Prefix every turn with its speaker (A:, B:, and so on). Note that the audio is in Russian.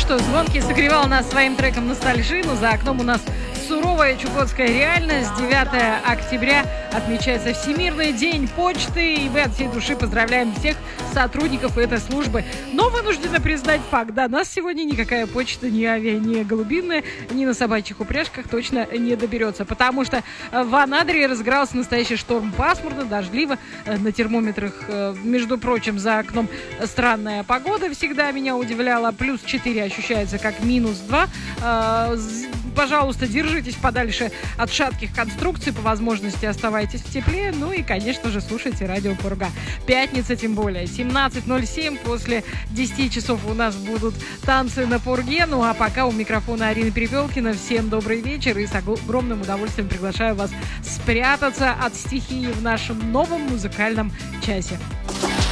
A: что, Звонкий согревал нас своим треком «Ностальжи», но за окном у нас суровая чукотская реальность. 9 октября отмечается Всемирный день почты, и мы от всей души поздравляем всех сотрудников этой службы. Но вынуждены признать факт, да, нас сегодня никакая почта, ни авиа, ни голубиная, ни на собачьих упряжках точно не доберется, потому что в Анадыре разыгрался настоящий шторм, пасмурно, дождливо, на термометрах, между прочим, за окном странная погода всегда меня удивляла, плюс 4 ощущается как минус 2. Пожалуйста, держитесь подальше от шатких конструкций, по возможности оставайтесь в тепле, ну и, конечно же, слушайте радио Пурга. Пятница, тем более, 17:07, после 10 часов у нас будут танцы на Пурге, ну а пока у микрофона Арина Перепелкина. Всем добрый вечер и с огромным удовольствием приглашаю вас спрятаться от стихии в нашем новом музыкальном часе.